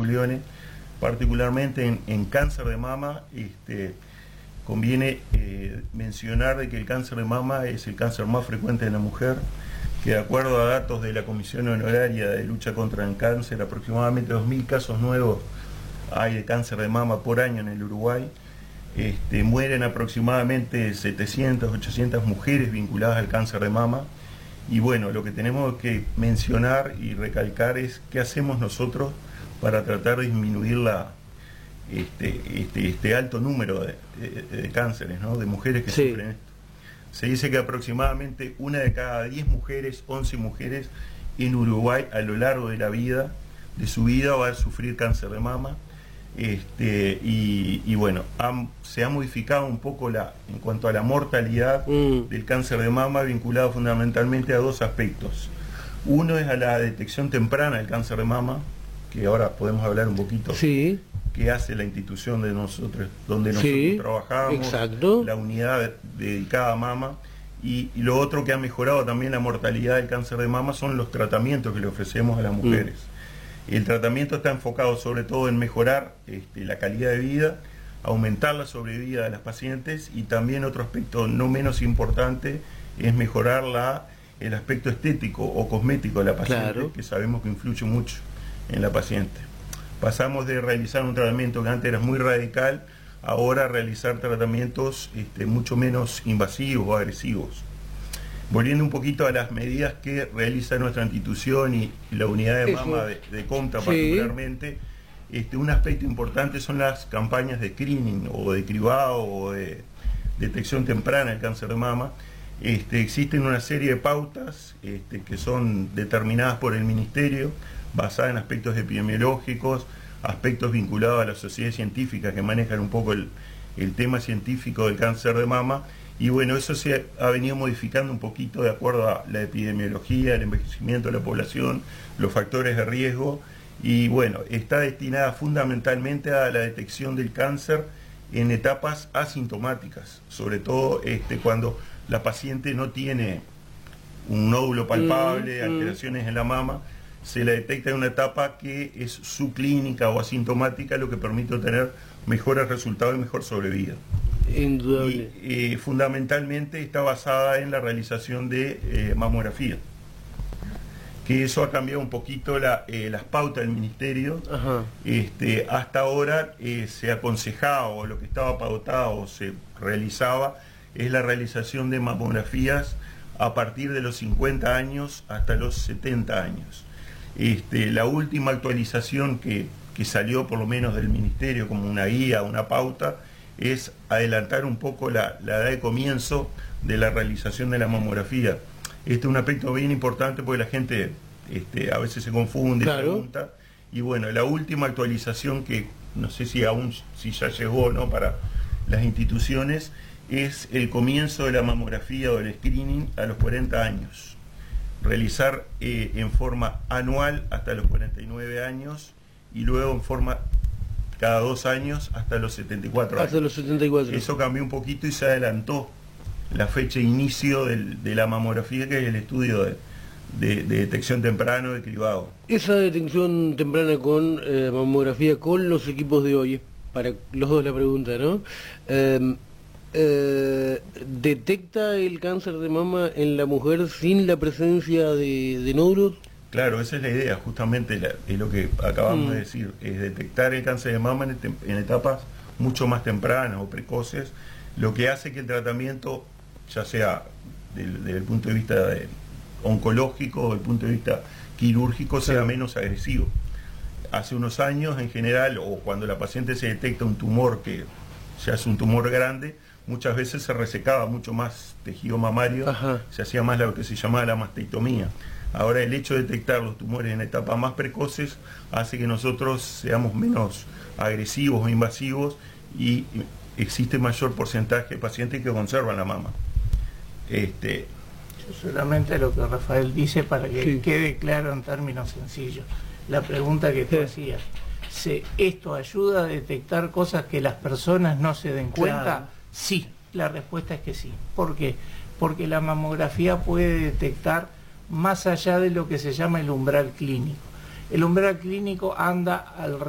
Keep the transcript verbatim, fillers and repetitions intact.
Giulione, particularmente en, en cáncer de mama. Este, conviene eh, mencionar de que el cáncer de mama es el cáncer más frecuente en la mujer, que de acuerdo a datos de la Comisión Honoraria de Lucha contra el Cáncer, aproximadamente dos mil casos nuevos hay de cáncer de mama por año en el Uruguay. Este, mueren aproximadamente setecientas, ochocientas mujeres vinculadas al cáncer de mama. Y bueno, lo que tenemos que mencionar y recalcar es qué hacemos nosotros para tratar de disminuir la, este, este, este alto número de, de, de cánceres, ¿no? De mujeres que sí. sufren esto. Se dice que aproximadamente una de cada diez mujeres, once mujeres en Uruguay a lo largo de la vida, de su vida, va a sufrir cáncer de mama. Este, y, y bueno, han, se ha modificado un poco la, en cuanto a la mortalidad mm. del cáncer de mama, vinculado fundamentalmente a dos aspectos. Uno es a la detección temprana del cáncer de mama, que ahora podemos hablar un poquito, sí. que hace la institución de nosotros, donde nosotros sí, trabajamos, exacto. La unidad dedicada a mama. Y, y lo otro que ha mejorado también la mortalidad del cáncer de mama son los tratamientos que le ofrecemos a las mujeres. Mm. El tratamiento está enfocado sobre todo en mejorar este, la calidad de vida, aumentar la sobrevida de las pacientes, y también otro aspecto no menos importante es mejorar la, el aspecto estético o cosmético de la paciente, claro. que sabemos que influye mucho en la paciente. Pasamos de realizar un tratamiento que antes era muy radical, ahora a realizar tratamientos este, mucho menos invasivos o agresivos. Volviendo un poquito a las medidas que realiza nuestra institución y, y la unidad de mama de, de COMTA sí. particularmente, este, un aspecto importante son las campañas de screening o de cribado o de detección temprana del cáncer de mama. Este, existen una serie de pautas este, que son determinadas por el Ministerio, basadas en aspectos epidemiológicos, aspectos vinculados a las sociedades científicas que manejan un poco el, el tema científico del cáncer de mama. Y bueno, eso se ha venido modificando un poquito de acuerdo a la epidemiología, el envejecimiento de la población, los factores de riesgo. Y bueno, está destinada fundamentalmente a la detección del cáncer en etapas asintomáticas, sobre todo este, cuando la paciente no tiene un nódulo palpable, mm, alteraciones mm. en la mama, se la detecta en una etapa que es subclínica o asintomática, lo que permite obtener mejores resultados y mejor sobrevida. Indudable. Y eh, fundamentalmente está basada en la realización de eh, mamografía, que eso ha cambiado un poquito la, eh, las pautas del Ministerio. Ajá. Este, hasta ahora eh, se aconsejaba, o lo que estaba pautado o se realizaba, es la realización de mamografías a partir de los cincuenta años hasta los setenta años. Este, la última actualización que, que salió por lo menos del Ministerio como una guía, una pauta, es adelantar un poco la, la edad de comienzo de la realización de la mamografía. Este es un aspecto bien importante porque la gente este, a veces se confunde, claro. pregunta, y bueno, la última actualización que no sé si aún si ya llegó o no para las instituciones es el comienzo de la mamografía o el screening a los cuarenta años. Realizar eh, en forma anual hasta los cuarenta y nueve años y luego en forma cada dos años hasta los setenta y cuatro años. Hasta los setenta y cuatro. Eso cambió un poquito y se adelantó la fecha de inicio del, de la mamografía, que es el estudio de, de, de detección temprana de cribado. Esa detección temprana con eh, mamografía con los equipos de hoy, para los dos la pregunta, ¿no? Eh, eh, ¿Detecta el cáncer de mama en la mujer sin la presencia de, de nódulos? Claro, esa es la idea, justamente la, es lo que acabamos mm. de decir, es detectar el cáncer de mama en, en etapas mucho más tempranas o precoces, lo que hace que el tratamiento, ya sea desde el punto de vista de, oncológico o desde el punto de vista quirúrgico, sea sí. menos agresivo. Hace unos años, en general, o cuando la paciente se detecta un tumor que ya es un tumor grande, muchas veces se resecaba mucho más tejido mamario, Ajá. se hacía más lo que se llamaba la mastectomía. Ahora el hecho de detectar los tumores en etapas más precoces hace que nosotros seamos menos agresivos o invasivos y existe mayor porcentaje de pacientes que conservan la mama. Este... Yo solamente lo que Rafael dice para que sí. quede claro en términos sencillos. La pregunta que tú hacías, ¿se, ¿esto ayuda a detectar cosas que las personas no se den cuenta? Claro. Sí, la respuesta es que sí. ¿Por qué? Porque la mamografía puede detectar más allá de lo que se llama el umbral clínico. El umbral clínico anda alrededor